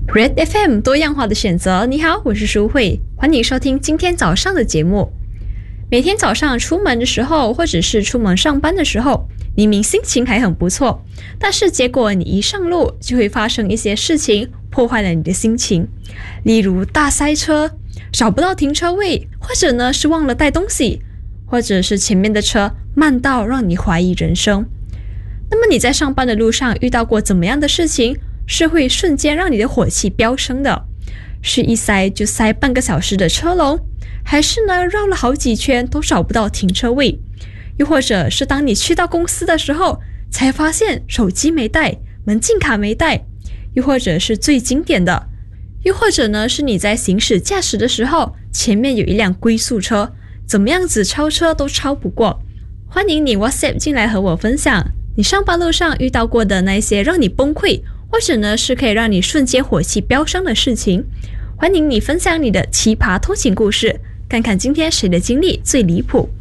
Red FM 多样化的选择。你好，我是舒慧，欢迎收听今天早上的节目。每天早上出门的时候，或者是出门上班的时候，明明心情还很不错，但是结果你一上路就会发生一些事情，破坏了你的心情。例如大塞车，找不到停车位，或者呢是忘了带东西，或者是前面的车慢到让你怀疑人生。那么你在上班的路上遇到过怎么样的事情，是会瞬间让你的火气飙升的？是一塞就塞半个小时的车龙，还是呢绕了好几圈都找不到停车位？又或者是当你去到公司的时候，才发现手机没带，门禁卡没带？又或者是最经典的，又或者呢是你在行驶驾驶的时候，前面有一辆龟速车，怎么样子超车都超不过。欢迎你 WhatsApp 进来和我分享你上班路上遇到过的那些让你崩溃，或者呢是可以让你瞬间火气飙升的事情。欢迎你分享你的奇葩通勤故事，看看今天谁的经历最离谱。